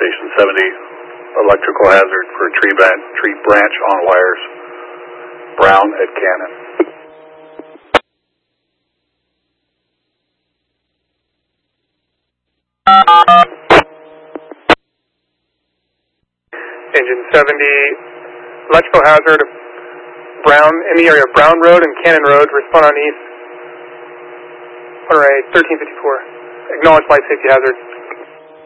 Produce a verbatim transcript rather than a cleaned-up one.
Station seventy, electrical hazard for a tree branch, tree branch on wires. Brown at Cannon. Engine seventy, electrical hazard, Brown, in the area of Brown Road and Cannon Road, respond on east, on rate thirteen fifty-four. Acknowledge life safety hazard.